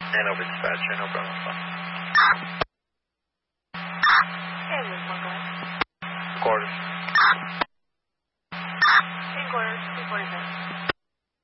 Hanover dispatcher, no problem. Hey, Liz, one guy. Quarters.